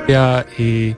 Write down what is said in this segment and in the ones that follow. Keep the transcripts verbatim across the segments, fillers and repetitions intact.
Ja i,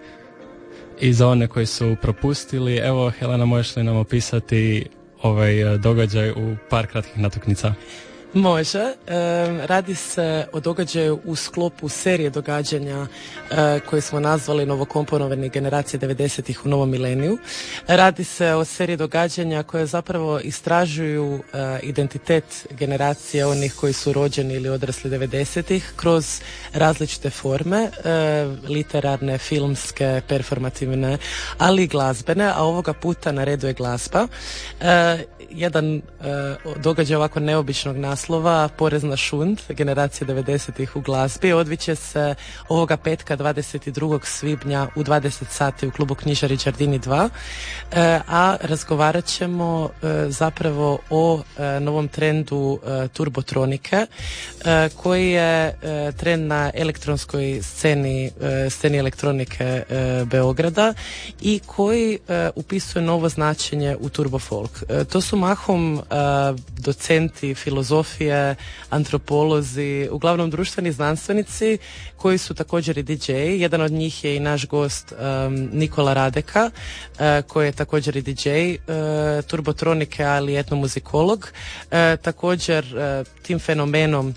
i za one koji su propustili, evo Helena, možeš li nam opisati ovaj događaj u par kratkih natuknica? Može. E, radi se o događaju u sklopu serije događanja e, koje smo nazvali novokomponovane generacije devedesetih u novom mileniju. Radi se o seriji događanja koje zapravo istražuju e, identitet generacije onih koji su rođeni ili odrasli devedesetih kroz različite forme, e, literarne, filmske, performativne, ali i glazbene, a ovoga puta na redu je glazba. E, jedan e, događaj ovako neobičnog naslova, Porez na šund, generacije devedesetih u glazbi, odviće se ovoga petka dvadeset drugog svibnja u dvadeset sati u klubu Knjižari Đardini dva, e, a razgovarat ćemo e, zapravo o e, novom trendu e, turbotronike, e, koji je e, trend na elektronskoj sceni, e, sceni elektronike e, Beograda i koji e, upisuje novo značenje u turbofolk. E, to su mahom uh, docenti filozofije, antropolozi, uglavnom društveni znanstvenici koji su također i di džeji. Jedan od njih je i naš gost um, Nikola Radeka, uh, koji je također i di džej uh, turbotronike, ali etnomuzikolog. Uh, također uh, tim fenomenom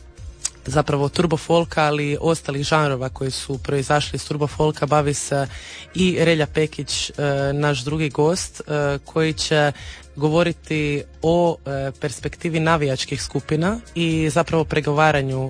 zapravo turbofolka, ali i ostalih žanrova koji su proizašli iz turbofolka bavi se i Relja Pekić, uh, naš drugi gost, uh, koji će govoriti o e, perspektivi navijačkih skupina i zapravo pregovaranju e,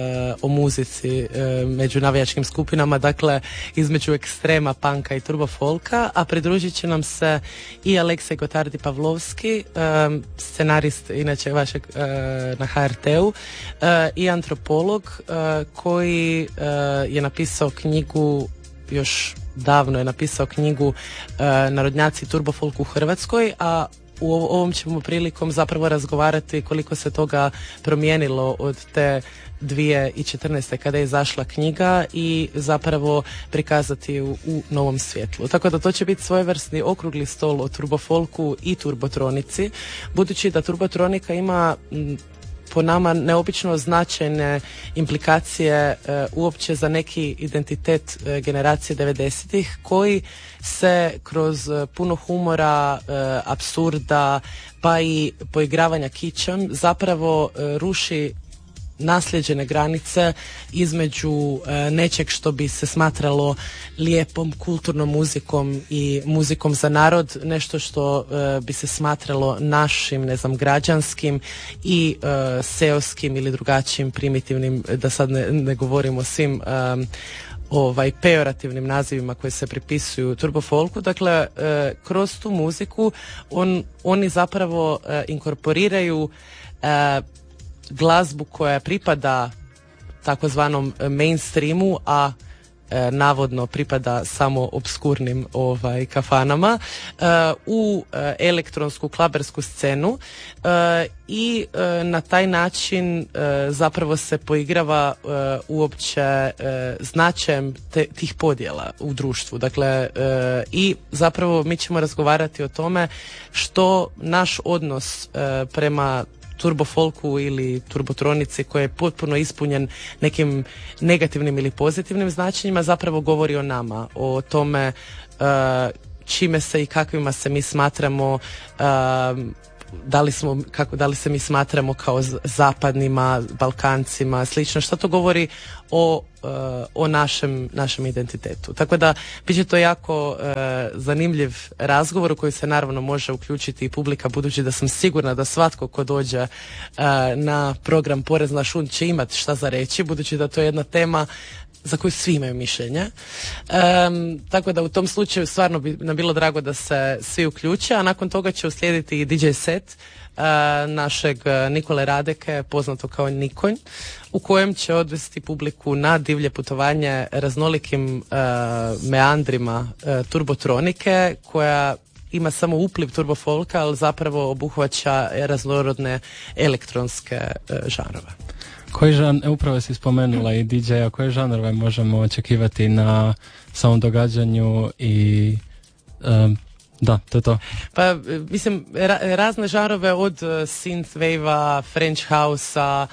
o muzici e, među navijačkim skupinama, dakle između ekstrema, panka i turbofolka, a pridružit će nam se i Aleksej Gotardi Pavlovski, e, scenarist inače vašeg e, na ha er te-u, e, i antropolog e, koji e, je napisao knjigu još davno je napisao knjigu e, Narodnjaci turbofolk u Hrvatskoj, a u ovom ćemo prilikom zapravo razgovarati koliko se toga promijenilo od te dvije tisuće četrnaeste kada je izašla knjiga i zapravo prikazati u, u novom svjetlu. Tako da to će biti svojevrsni okrugli stol o turbofolku i turbotronici, budući da turbotronika ima m, po nama neobično značajne implikacije e, uopće za neki identitet e, generacije devedesetih koji se kroz e, puno humora, e, apsurda pa i poigravanja kičem zapravo e, ruši nasljeđene granice između e, nečeg što bi se smatralo lijepom kulturnom muzikom i muzikom za narod, nešto što e, bi se smatralo našim, ne znam, građanskim i e, seoskim ili drugačijim primitivnim, da sad ne, ne govorimo o svim e, ovaj pejorativnim nazivima koji se pripisuju turbofolku. Dakle, e, kroz tu muziku on, oni zapravo e, inkorporiraju e, glazbu koja pripada takozvanom mainstreamu, a e, navodno pripada samo obskurnim ovaj, kafanama, e, u e, elektronsku klabersku scenu e, i e, na taj način e, zapravo se poigrava e, uopće e, značajem te, tih podjela u društvu. Dakle, e, i zapravo mi ćemo razgovarati o tome što naš odnos e, prema turbofolku ili turbotronici koji je potpuno ispunjen nekim negativnim ili pozitivnim značenjima zapravo govori o nama, o tome uh, čime se i kakvima se mi smatramo, uh, da li smo, kako, da li se mi smatramo kao zapadnima, Balkancima, slično, što to govori o, uh, o našem, našem identitetu. Tako da bit će to jako uh, zanimljiv razgovor u koji se naravno može uključiti i publika, budući da sam sigurna da svatko ko dođe uh, na program Porez na šund će imati šta za reći, budući da to je jedna tema za koju svi imaju mišljenje. Um, tako da u tom slučaju stvarno bi nam bilo drago da se svi uključe, a nakon toga će uslijediti i di džej set uh, našeg Nikole Radeke, poznato kao Nikonj, u kojem će odvesti publiku na divlje putovanje raznolikim uh, meandrima uh, turbotronike, koja ima samo upliv turbofolka, ali zapravo obuhvaća raznorodne elektronske uh, žanrove. Koji žan, upravo si spomenula i di džeja, koje žanrove možemo očekivati na samom događanju i um, da, to je to. Pa, mislim, ra- razne žanrove od uh, synthwave-a, French house-a,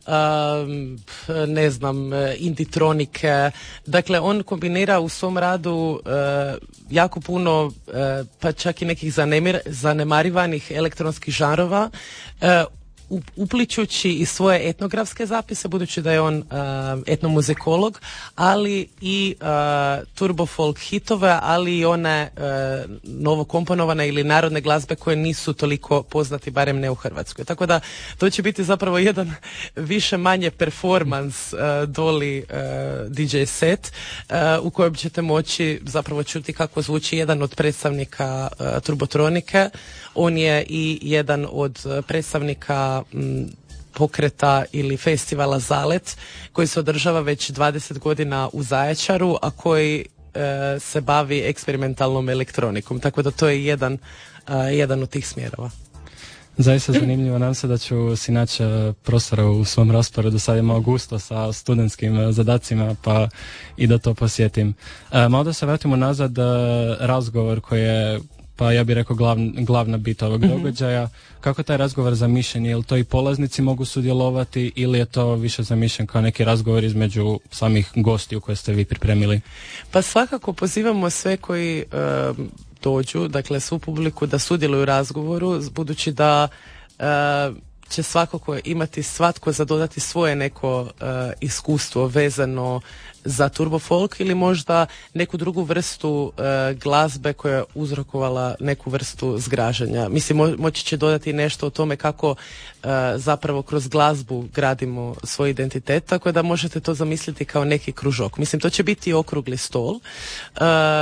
um, ne znam, inditronike. Dakle, on kombinira u svom radu uh, jako puno, uh, pa čak i nekih zanemir, zanemarivanih elektronskih žanrova, uh, upličući i svoje etnografske zapise, budući da je on uh, etnomuzikolog, ali i uh, turbo folk hitove, ali i one uh, novokomponovane ili narodne glazbe koje nisu toliko poznati, barem ne u Hrvatskoj. Tako da to će biti zapravo jedan više manje performans uh, doli uh, D J set uh, u kojem ćete moći zapravo čuti kako zvuči jedan od predstavnika uh, Turbotronike. On je i jedan od predstavnika m, pokreta ili festivala Zalet koji se održava već dvadeset godina u Zaječaru, a koji e, se bavi eksperimentalnom elektronikom. Tako da to je jedan, a, jedan od tih smjerova. Zaista zanimljivo, nam se da ću si naći prostora u svom rasporedu, sad je malo gusto sa studentskim zadacima, pa i da to posjetim. E, malo da se vratimo nazad, razgovor koji je, pa ja bih rekao glav, glavna bit ovog mm-hmm. događaja. Kako taj razgovor zamišljen? Je li to i polaznici mogu sudjelovati ili je to više zamišljen kao neki razgovor između samih gostiju koje ste vi pripremili? Pa svakako pozivamo sve koji e, dođu, dakle svu publiku da sudjeluju u razgovoru, budući da e, će svakako imati svatko za dodati svoje neko e, iskustvo vezano za turbo folk ili možda neku drugu vrstu e, glazbe koja je uzrokovala neku vrstu zgražanja. Mislim, mo- moći će dodati nešto o tome kako e, zapravo kroz glazbu gradimo svoj identitet, tako da možete to zamisliti kao neki kružok. Mislim, to će biti okrugli stol, e,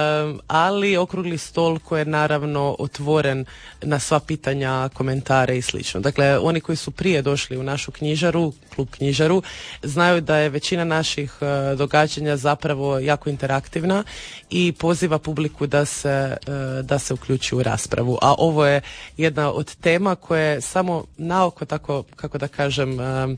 ali okrugli stol koji je naravno otvoren na sva pitanja, komentare i slično. Dakle, oni koji su prije došli u našu knjižaru, klub knjižaru, znaju da je većina naših e, događanja zapravo jako interaktivna i poziva publiku da se, da se uključi u raspravu. A ovo je jedna od tema koja je samo naoko tako, kako da kažem,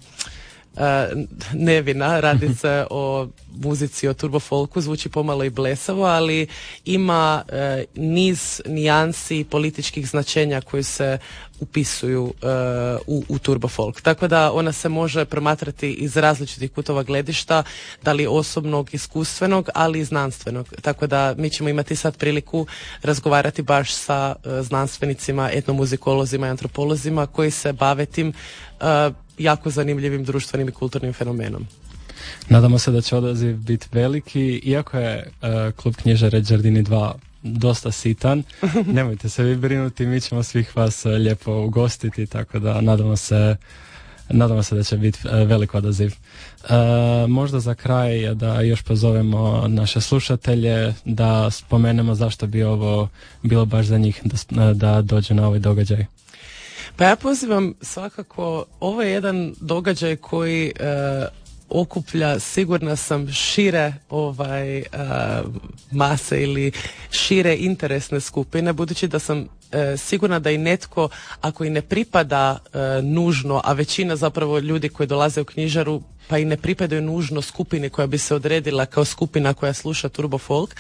nevina, radi se o muzici, o turbo folku, zvuči pomalo i blesavo, ali ima e, niz nijansi i političkih značenja koji se upisuju e, u, u turbo folk. Tako da ona se može promatrati iz različitih kutova gledišta, da li osobnog, iskustvenog, ali i znanstvenog. Tako da mi ćemo imati sad priliku razgovarati baš sa e, znanstvenicima, etnomuzikolozima i antropolozima koji se bave tim e, jako zanimljivim društvenim i kulturnim fenomenom. Nadamo se da će odaziv biti veliki, iako je uh, klub knjižare Giardini dva dosta sitan. Nemojte se vi brinuti, mi ćemo svih vas uh, lijepo ugostiti, tako da nadamo se, nadamo se da će biti uh, velik odaziv. Uh, možda za kraj da još pozovemo naše slušatelje da spomenemo zašto bi ovo bilo baš za njih da, da dođu na ovaj događaj. Pa ja pozivam svakako, ovo je jedan događaj koji e, okuplja, sigurna sam, šire ovaj e, mase ili šire interesne skupine, budući da sam e, sigurna da i netko, ako i ne pripada e, nužno, a većina zapravo ljudi koji dolaze u knjižaru pa i ne pripadaju nužno skupini koja bi se odredila kao skupina koja sluša turbo folk.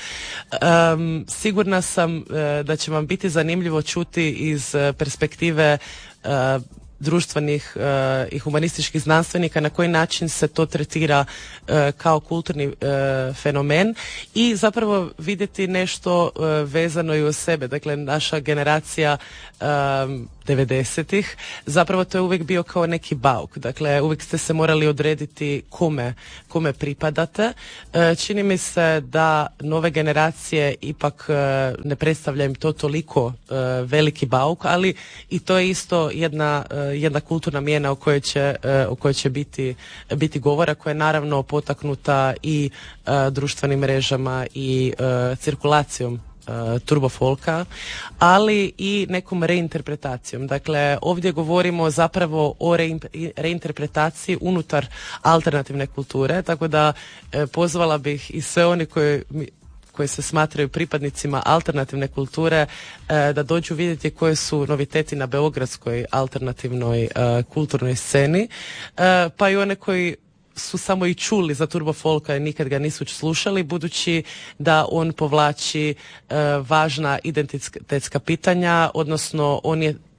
Um, sigurna sam uh, da će vam biti zanimljivo čuti iz uh, perspektive uh, društvenih uh, i humanističkih znanstvenika na koji način se to tretira uh, kao kulturni uh, fenomen i zapravo vidjeti nešto uh, vezano i o sebe. Dakle, naša generacija um, devedesetih, zapravo to je uvijek bio kao neki bauk. Dakle, uvijek ste se morali odrediti kome, kome pripadate. E, čini mi se da nove generacije ipak e, ne predstavlja im to toliko e, veliki bauk, ali i to je isto jedna, e, jedna kulturna mijena o kojoj će, e, o kojoj će biti, biti govora, koja je naravno potaknuta i e, društvenim mrežama i e, cirkulacijom Uh, turbo folka, ali i nekom reinterpretacijom. Dakle, ovdje govorimo zapravo o rein- reinterpretaciji unutar alternativne kulture, tako da eh, pozvala bih i sve oni koji, koji se smatraju pripadnicima alternativne kulture eh, da dođu vidjeti koje su noviteti na beogradskoj alternativnoj eh, kulturnoj sceni, eh, pa i one koji su samo i čuli za turbo folka i nikad ga nisu slušali, budući da on povlači e, važna identitetska pitanja, odnosno on je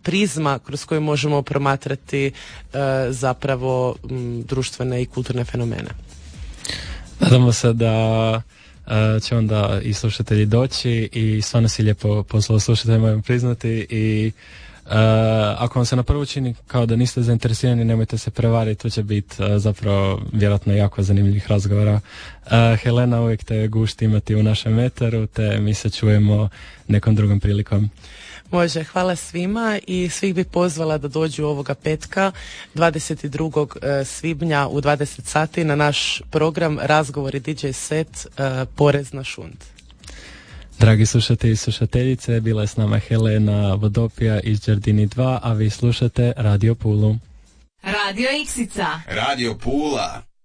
prizma kroz koju možemo promatrati uh, zapravo um, društvene i kulturne fenomene. Nadamo se da Uh, će onda i slušatelji doći i stvarno si lijepo poslao slušatelji, moram priznati, i uh, ako vam se na prvu čini kao da niste zainteresirani, nemojte se prevariti, tu će biti uh, zapravo vjerojatno jako zanimljivih razgovora. Uh, Helena, uvijek te gušti imati u našem eteru, te mi se čujemo nekom drugom prilikom. Može, hvala svima i svih bi pozvala da dođu ovoga petka dvadeset drugog svibnja u dvadeset sati na naš program Razgovori D J set Porez na šund. Dragi slušatelji i slušateljice, bila je s nama Helena Vodopija iz Đardini dva, a vi slušate Radio Pulu. Radio Iksica. Radio Pula.